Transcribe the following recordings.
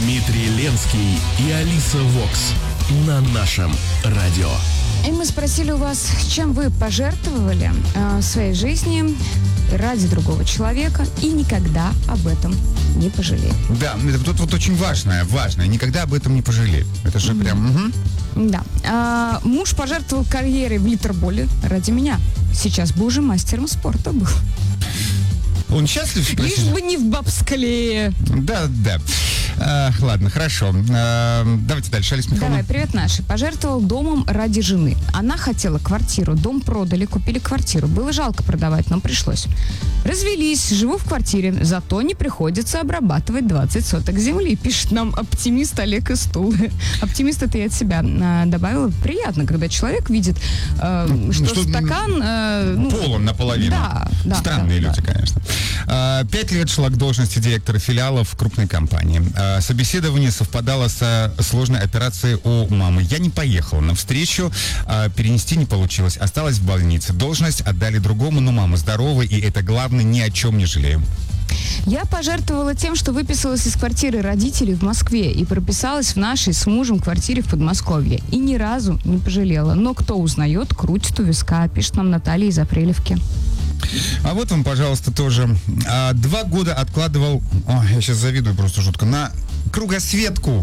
Дмитрий Ленский и Алиса Вокс на нашем радио. И мы спросили у вас, чем вы пожертвовали своей жизни ради другого человека и никогда об этом не пожалели. Да, это тут вот очень важное, никогда об этом не пожалеть. Это же прям... Да. Муж пожертвовал карьерой в литерболе ради меня. Сейчас бы уже мастером спорта был. Он счастлив? Лишь бы не в бабскалее. Да. Ладно, хорошо. Давайте дальше, Алиса Михайловна. Давай, привет, Наша. Пожертвовал домом ради жены. Она хотела квартиру, дом продали, купили квартиру. Было жалко продавать, но пришлось. Развелись, живу в квартире, зато не приходится обрабатывать 20 соток земли, пишет нам оптимист Олег из Тулы. Оптимист это я от себя добавила. Приятно, когда человек видит, что стакан... полон наполовину. Да. Странные люди, конечно. 5 лет шла к должности директора филиала в крупной компании. Собеседование совпадало со сложной операцией у мамы. Я не поехала на встречу, перенести не получилось. Осталась в больнице. Должность отдали другому, но мама здорова, и это главное, ни о чем не жалею. Я пожертвовала тем, что выписалась из квартиры родителей в Москве и прописалась в нашей с мужем квартире в Подмосковье. И ни разу не пожалела. Но кто узнает, крутит у виска, пишет нам Наталья из Апрелевки. А вот вам, пожалуйста, тоже. 2 года откладывал, я сейчас завидую просто жутко, на кругосветку.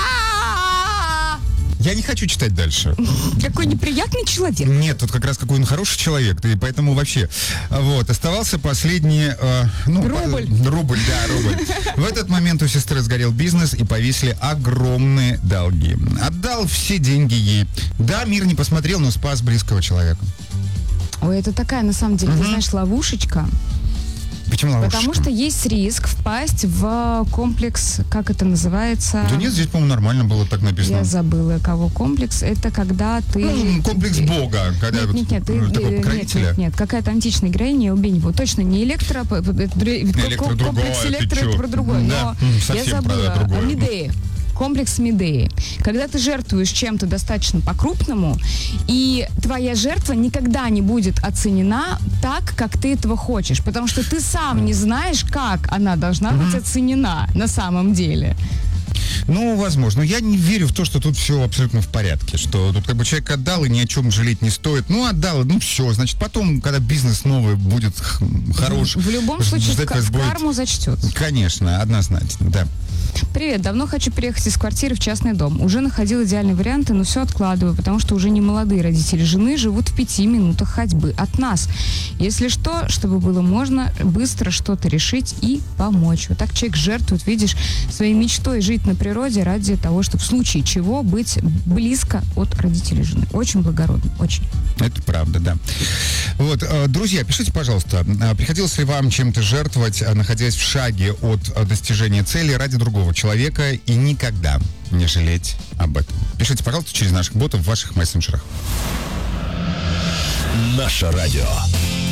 Я не хочу читать дальше. Какой неприятный человек. Нет, тут как раз какой он хороший человек, и поэтому вообще. Вот, оставался последний... Рубль. Рубль. В этот момент у сестры сгорел бизнес, и повисли огромные долги. Отдал все деньги ей. Да, мир не посмотрел, но спас близкого человека. Ой, это такая, на самом деле, ты знаешь, ловушечка. Почему ловушечка? Потому что есть риск впасть в комплекс, как это называется? Да нет, здесь, по-моему, нормально было так написано. Я забыла, кого комплекс. Это когда ты... комплекс Бога. Когда Нет, какая-то античная героиня, я убей него. Точно, не электро... Комплекс электро, это про другое. Но я забыла. Медея. Комплекс Медеи. Когда ты жертвуешь чем-то достаточно по-крупному, и твоя жертва никогда не будет оценена так, как ты этого хочешь, потому что ты сам не знаешь, как она должна быть оценена на самом деле. Возможно. Я не верю в то, что тут все абсолютно в порядке. Что тут как бы человек отдал, и ни о чем жалеть не стоит. Отдал, все. Значит, потом, когда бизнес новый будет хорош... В любом случае, в карму зачтется. Конечно, однозначно, да. Привет, давно хочу переехать из квартиры в частный дом. Уже находил идеальные варианты, но все откладываю, потому что уже не молодые родители жены живут в 5 минутах ходьбы от нас. Если что, чтобы было можно быстро что-то решить и помочь. Вот так человек жертвует, видишь, своей мечтой жить на природе ради того, чтобы в случае чего быть близко от родителей жены. Очень благородно, очень. Это правда, да. Вот, друзья, пишите, пожалуйста, приходилось ли вам чем-то жертвовать, находясь в шаге от достижения цели ради другого человека и никогда не жалеть об этом. Пишите, пожалуйста, через наших ботов в ваших мессенджерах. Наше радио.